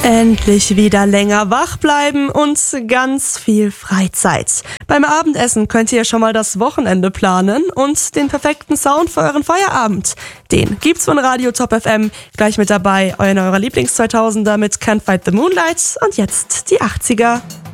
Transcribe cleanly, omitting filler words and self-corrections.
Endlich wieder länger wach bleiben und ganz viel Freizeit. Beim Abendessen könnt ihr schon mal das Wochenende planen und den perfekten Sound für euren Feierabend. Den gibt's von Radio Top FM. Gleich mit dabei eurer Lieblings-2000er mit Can't Fight the Moonlight und jetzt die 80er.